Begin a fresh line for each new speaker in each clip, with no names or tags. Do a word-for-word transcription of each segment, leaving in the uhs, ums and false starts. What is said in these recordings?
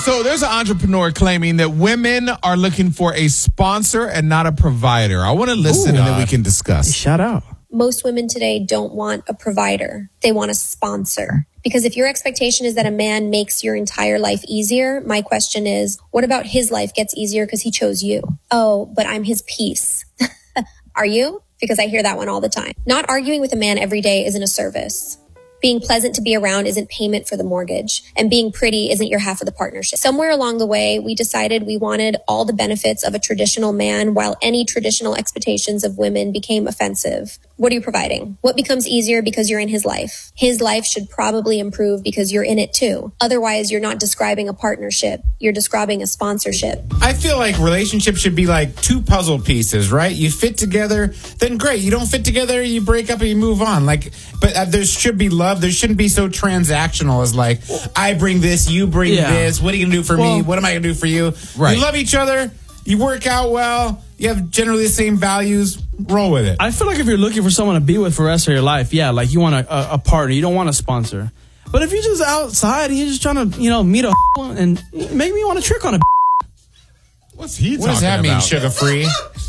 So there's an entrepreneur claiming that women are looking for a sponsor and not a provider. I want to listen
Ooh,
and then we can discuss.
Shout out.
Most women today don't want a provider. They want a sponsor. Because if your expectation is that a man makes your entire life easier, my question is, what about his life gets easier because he chose you? Oh, but I'm his piece. Are you? Because I hear that one all the time. Not arguing with a man every day isn't a service. Being pleasant to be around isn't payment for the mortgage. And being pretty isn't your half of the partnership. Somewhere along the way, we decided we wanted all the benefits of a traditional man while any traditional expectations of women became offensive. What are you providing? What becomes easier because you're in his life? His life should probably improve because you're in it too. Otherwise, you're not describing a partnership. You're describing a sponsorship.
I feel like relationships should be like two puzzle pieces, right? You fit together, then great. You don't fit together, you break up and you move on. Like, but uh, there should be love. There shouldn't be so transactional as like, I bring this, you bring
Yeah.
this. What are you going to do for
Well,
me? What am I going to do for you?
Right.
You love each other. You work out well. You have generally the same values. Roll with it.
I feel like if you're looking for someone to be with for the rest of your life, yeah, like you want a, a, a partner. You don't want a sponsor. But if you're just outside and you're just trying to, you know, meet a and maybe you want to trick on a
What's he
what does that
talking
mean,
about?
sugar free?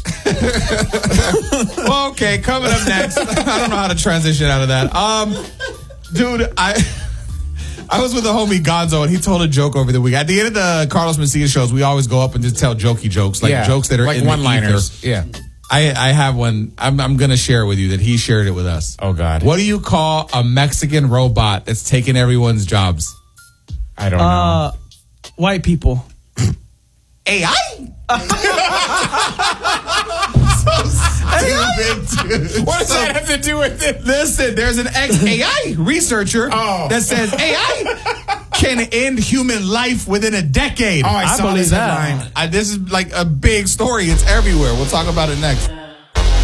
Well, okay, coming up next. I don't know how to transition out of that. Um, dude, I I was with a homie Gonzo, and he told a joke over the week. At the end of the Carlos Mencia shows, we always go up and just tell jokey jokes, like
Yeah,
jokes that are
like
in
one-liners.
the ether.
Yeah.
I, I have one. I'm, I'm going to share it with you that he shared it with us.
Oh, God.
What do you call a Mexican robot that's taking everyone's jobs?
I don't know.
uh, white people.
A I? So stupid, dude.
What does
So-
that have to do with it?
Listen, there's an ex-A I researcher
Oh.
that says A I can end human life within a decade.
Oh, I,
I
saw
believe
this
that.
headline.
I, this is like a big story. It's everywhere. We'll talk about it next.